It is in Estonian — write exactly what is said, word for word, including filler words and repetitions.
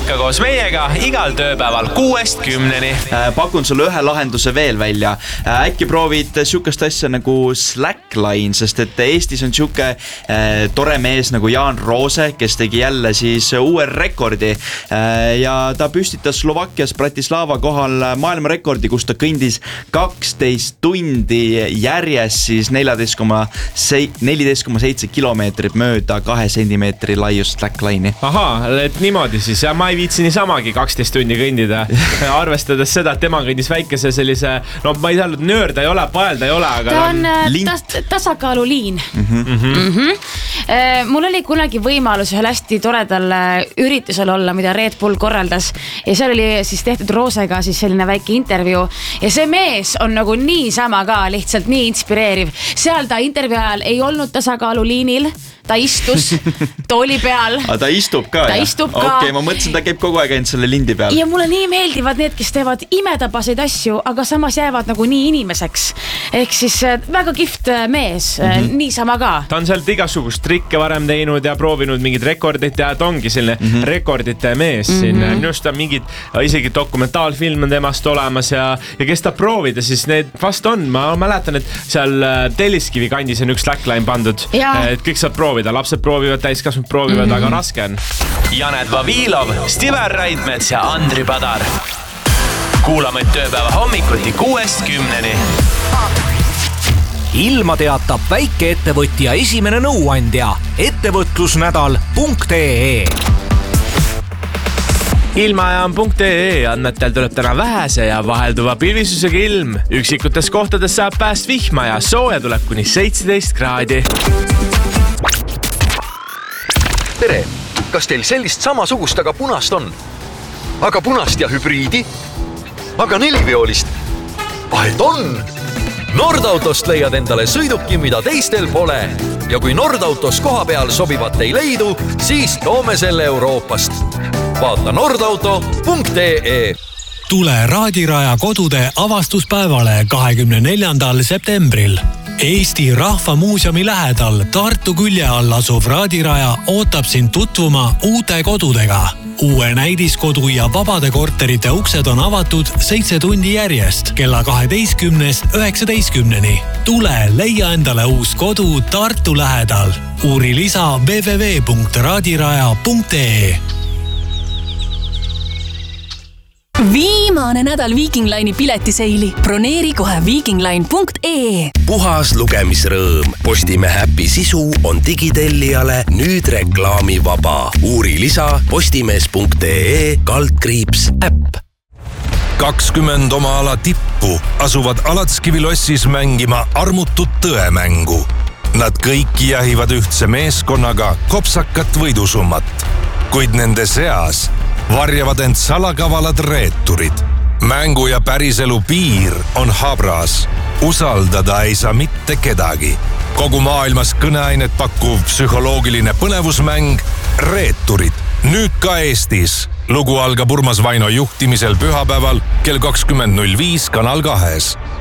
jätka koos meiega igal tööpäeval kuuest kümneni. Pakun sulle ühe lahenduse veel välja. Äkki proovid sükast asja nagu Slackline, sest et Eestis on süke tore mees nagu Jaan Roose, kes tegi jälle siis uue rekordi ja ta püstitas Slovakkias Bratislava kohal maailmarekordi, kus ta kõndis kaksteist tundi järjest siis neliteist koma seitse kilomeetrit mööda kahe sentimeetri laiust slackline'i. Ahaa, et niimoodi siis. Ja ma ei viitsi niisamagi kaksteist tundi kõndida. Arvestades seda, et tema kõndis väikese sellise, no ma ei tea, nöörda ei ole, paelda ei ole, aga ta on tas- tasakaaluliin. Mm-hmm. Mm-hmm. Mul oli kunagi võimalus ühel hästi toredal üritusel olla, mida Red Bull korraldas ja seal oli siis tehtud Roosega siis selline väike intervjuu ja see mees on nagu nii sama ka, lihtsalt nii inspireeriv. Seal ta intervjuu ajal ei olnud tasakaaluliinil, ta istus tooli peal. A ta istub ka? Ta istub ka. Okei, ma mõtlesin, ta käib kogu aeg ainult selle lindi peal. Ja mulle nii meeldivad need, kes teevad imetabaseid asju, aga samas jäävad nagu nii inimeseks. Ehk siis väga kihvt mees, mm-hmm. nii sama ka. Ta on sealt igasugust trikke varem teinud ja proovinud mingid rekordit ja ta ongi selline mm-hmm. rekordite mees siin. Mm-hmm. Minu arust on mingid, isegi dokumentaalfilm on temast olemas ja, ja kes ta proovida, siis need vast on. Ma mäletan, et seal Telliskivi kandis on üks slackline pandud. Ja. Et kõik saab proovida, lapsed proovivad, täiskasvanud proovivad, mm-hmm. aga raske on. Janet Vavilov, Stiver Raidmets ja Andri Padar. Kuulame tööpäeva hommikuti kuuest kümneni. Ilma teatab väikeettevõtja esimene nõuandja ettevõtlusnädal punkt ee. Ilmaajam punkt ee andmetel tuleb täna vähese ja vahelduva pilvisusega ilm. Üksikutes kohtades saab pääst vihma ja sooja tuleb kuni seitseteist kraadi. Tere, kas teil sellist samasugust aga punast on? Aga punast ja hübriidi? Aga neliveolist? Vahet on! Nordautost leiad endale sõiduki, mida teistel pole. Ja kui Nordautos koha peal sobivat ei leidu, siis toome selle Euroopast. Vaata nordauto punkt ee. Tule Raadiraja kodude avastuspäevale kahekümne neljandal septembril. Eesti Rahvamuuseumi lähedal Tartu külje all asuv Raadiraja ootab sind tutvuma uute kodudega. Uue näidiskodu ja vabade korterite uksed on avatud seitse tundi järjest kella kaheteistkümnest üheksateistkümneni. Tule leia endale uus kodu Tartu lähedal. Uuri lisa w w w punkt raadiraja punkt ee. Viimane nädal Viking Line'i piletiseili. Broneeri kohe viikingline punkt ee. Puhas lugemisrõõm. Postimehe äpi sisu on digitellijale nüüd reklaamivaba. Uuri lisa postimees punkt ee kaldkriips äpp. kakskümmend oma ala tippu asuvad Alatskivilossis mängima armutut tõemängu. Nad kõik jahivad ühtse meeskonnaga kopsakat võidusummat, kuid nende seas varjavad end salakavalad reeturid. Mängu ja päriselu piir on habras. Usaldada ei saa mitte kedagi. Kogu maailmas kõneainet pakkuv psühholoogiline põnevusmäng Reeturid. Nüüd ka Eestis. Lugu algab Urmas Vaino juhtimisel pühapäeval kell kakskümmend null viis Kanal kahes.